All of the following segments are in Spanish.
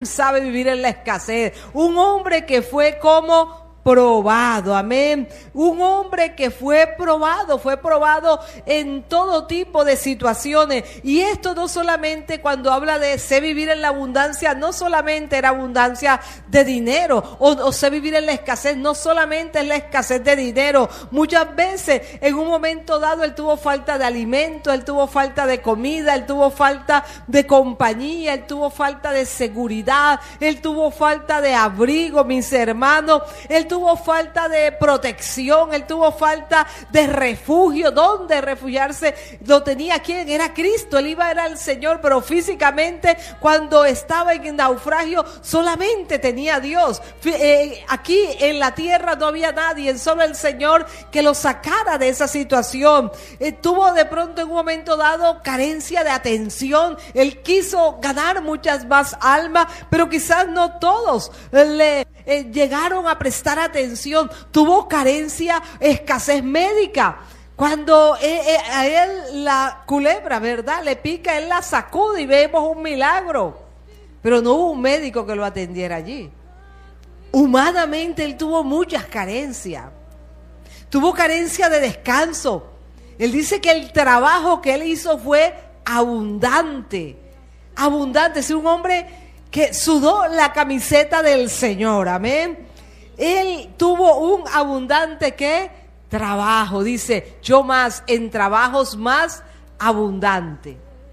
sabe vivir en la escasez. Un hombre que fue como probado, amén. Un hombre que fue probado en todo tipo de situaciones. Y esto no solamente cuando habla de sé vivir en la abundancia, no solamente era abundancia de dinero, o sé vivir en la escasez, no solamente es la escasez de dinero. Muchas veces en un momento dado él tuvo falta de alimento, él tuvo falta de comida, él tuvo falta de compañía, él tuvo falta de seguridad, él tuvo falta de abrigo, mis hermanos, él tuvo falta de protección, él tuvo falta de refugio. ¿Dónde refugiarse? Lo tenía ¿quién? Era Cristo. Él era el Señor, pero físicamente cuando estaba en el naufragio solamente tenía a Dios. Aquí en la tierra no había nadie, solo el Señor que lo sacara de esa situación. Tuvo de pronto en un momento dado carencia de atención. Él quiso ganar muchas más almas, pero quizás no todos le llegaron a prestar atención. Tuvo carencia, escasez médica. Cuando a él la culebra, ¿verdad?, le pica, él la sacude y vemos un milagro. Pero no hubo un médico que lo atendiera allí. Humanamente él tuvo muchas carencias. Tuvo carencia de descanso. Él dice que el trabajo que él hizo fue abundante. Abundante. Es un hombre que sudó la camiseta del Señor, amén. Él tuvo un abundante ¿qué? Trabajo, dice, yo más, en trabajos más abundante.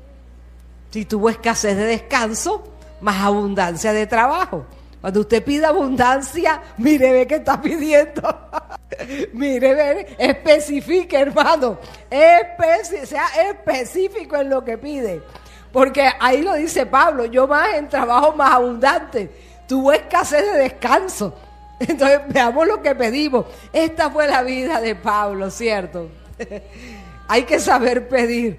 Si tuvo escasez de descanso, más abundancia de trabajo. Cuando usted pide abundancia, mire, ve que está pidiendo. Mire, ve, especifique, hermano. Sea específico en lo que pide. Porque ahí lo dice Pablo, yo más en trabajo más abundante. Tuvo escasez de descanso. Entonces veamos lo que pedimos. Esta fue la vida de Pablo, ¿cierto? Hay que saber pedir.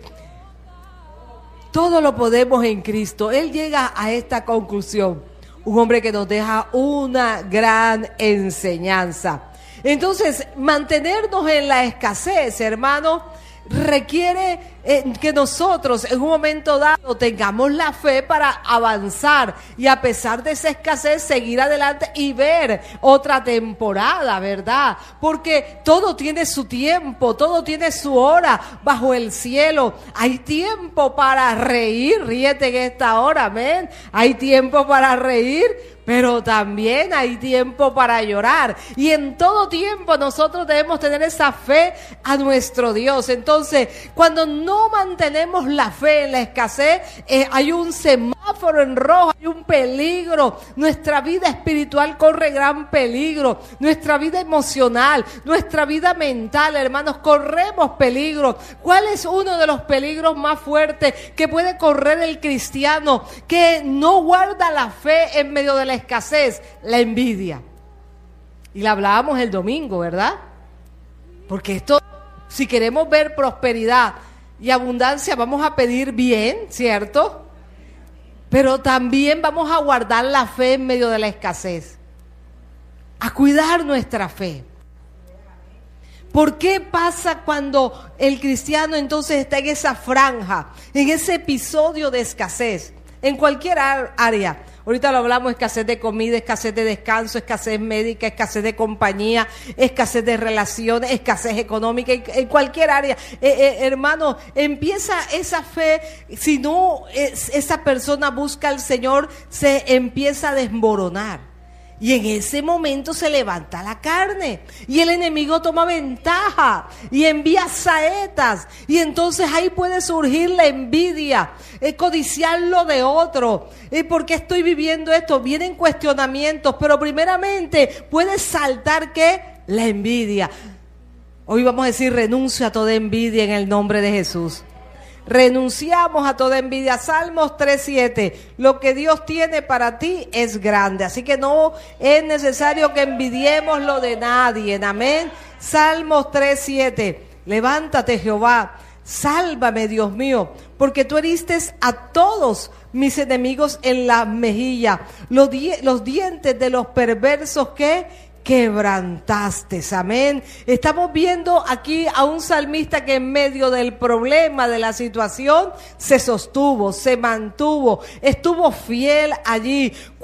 Todo lo podemos en Cristo. Él llega a esta conclusión. Un hombre que nos deja una gran enseñanza. Entonces, mantenernos en la escasez, hermanos, requiere que nosotros en un momento dado tengamos la fe para avanzar y a pesar de esa escasez seguir adelante y ver otra temporada, ¿verdad? Porque todo tiene su tiempo, todo tiene su hora bajo el cielo. Hay tiempo para reír, ríete en esta hora, amén. Hay tiempo para reír, pero también hay tiempo para llorar. Y en todo tiempo nosotros debemos tener esa fe a nuestro Dios. Entonces, cuando no mantenemos la fe en la escasez, hay un semáforo en rojo, hay un peligro. Nuestra vida espiritual corre gran peligro. Nuestra vida emocional, nuestra vida mental, hermanos, corremos peligro. ¿Cuál es uno de los peligros más fuertes que puede correr el cristiano que no guarda la fe en medio de la escasez? La envidia. Y la hablábamos el domingo, ¿verdad? Porque esto, si queremos ver prosperidad y abundancia, vamos a pedir bien, ¿cierto? Pero también vamos a guardar la fe en medio de la escasez. A cuidar nuestra fe. ¿Por qué pasa cuando el cristiano entonces está en esa franja, en ese episodio de escasez? En cualquier área. Ahorita lo hablamos, escasez de comida, escasez de descanso, escasez médica, escasez de compañía, escasez de relaciones, escasez económica, en cualquier área. Hermano, empieza esa fe, si no esa persona busca al Señor, se empieza a desmoronar. Y en ese momento se levanta la carne y el enemigo toma ventaja y envía saetas, y entonces ahí puede surgir la envidia, codiciar lo de otro. ¿Por qué estoy viviendo esto? Vienen cuestionamientos, pero primeramente puede saltar ¿qué? La envidia. Hoy vamos a decir renuncio a toda envidia en el nombre de Jesús. Renunciamos a toda envidia. Salmos 3:7. Lo que Dios tiene para ti es grande. Así que no es necesario que envidiemos lo de nadie. Amén. Salmos 3:7. Levántate, Jehová. Sálvame, Dios mío, porque tú heriste a todos mis enemigos en la mejilla. Los dientes de los perversos que quebrantaste, amén. Estamos viendo aquí a un salmista que en medio del problema, de la situación, se sostuvo, se mantuvo, estuvo fiel allí.